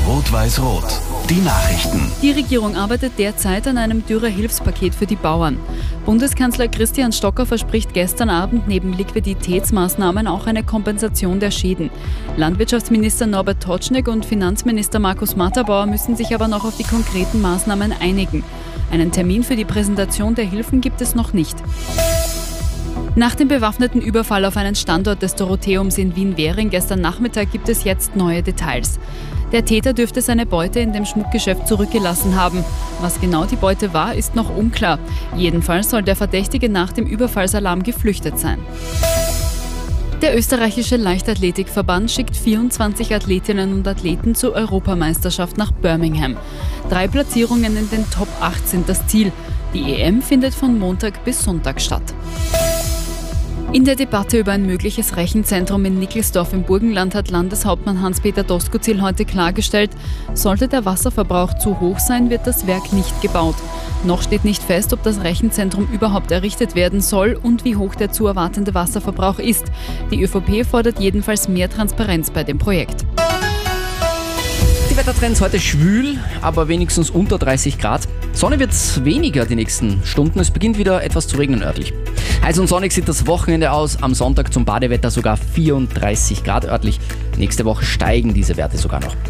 Rot-Weiß-Rot. Die Nachrichten. Die Regierung arbeitet derzeit an einem Dürre-Hilfspaket für die Bauern. Bundeskanzler Christian Stocker verspricht gestern Abend neben Liquiditätsmaßnahmen auch eine Kompensation der Schäden. Landwirtschaftsminister Norbert Totschnig und Finanzminister Markus Matterbauer müssen sich aber noch auf die konkreten Maßnahmen einigen. Einen Termin für die Präsentation der Hilfen gibt es noch nicht. Nach dem bewaffneten Überfall auf einen Standort des Dorotheums in Wien-Währing gestern Nachmittag gibt es jetzt neue Details. Der Täter dürfte seine Beute in dem Schmuckgeschäft zurückgelassen haben. Was genau die Beute war, ist noch unklar. Jedenfalls soll der Verdächtige nach dem Überfallsalarm geflüchtet sein. Der österreichische Leichtathletikverband schickt 24 Athletinnen und Athleten zur Europameisterschaft nach Birmingham. 3 Platzierungen in den Top 8 sind das Ziel. Die EM findet von Montag bis Sonntag statt. In der Debatte über ein mögliches Rechenzentrum in Nickelsdorf im Burgenland hat Landeshauptmann Hans-Peter Doskozil heute klargestellt, sollte der Wasserverbrauch zu hoch sein, wird das Werk nicht gebaut. Noch steht nicht fest, ob das Rechenzentrum überhaupt errichtet werden soll und wie hoch der zu erwartende Wasserverbrauch ist. Die ÖVP fordert jedenfalls mehr Transparenz bei dem Projekt. Die Wettertrends heute schwül, aber wenigstens unter 30 Grad. Sonne wird weniger die nächsten Stunden. Es beginnt wieder etwas zu regnen örtlich. Heiß und sonnig sieht das Wochenende aus. Am Sonntag zum Badewetter sogar 34 Grad örtlich. Nächste Woche steigen diese Werte sogar noch.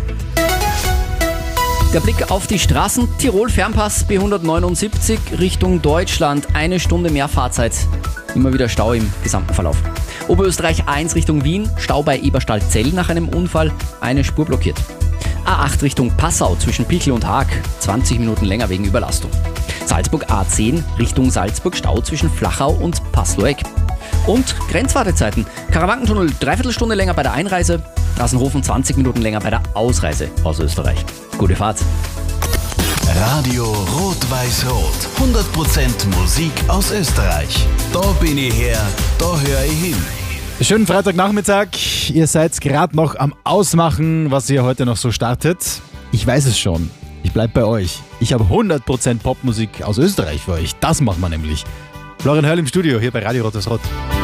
Der Blick auf die Straßen. Tirol Fernpass B179 Richtung Deutschland. 1 Stunde mehr Fahrzeit. Immer wieder Stau im gesamten Verlauf. Oberösterreich 1 Richtung Wien. Stau bei Eberstadt-Zell nach einem Unfall. Eine Spur blockiert. A8 Richtung Passau zwischen Pichel und Haag. 20 Minuten länger wegen Überlastung. Salzburg A10 Richtung Salzburg. Stau zwischen Flachau und Passloeck. Und Grenzwartezeiten. Karawankentunnel 3/4 Stunde länger bei der Einreise. Drassenhofen 20 Minuten länger bei der Ausreise aus Österreich. Gute Fahrt. Radio Rot-Weiß-Rot. 100% Musik aus Österreich. Da bin ich her, da höre ich hin. Schönen Freitagnachmittag. Ihr seid gerade noch am Ausmachen, was ihr heute noch so startet. Ich weiß es schon. Ich bleib bei euch. Ich habe 100% Popmusik aus Österreich für euch. Das machen wir nämlich. Florian Hörl im Studio hier bei Radio Rot-Weiß-Rot.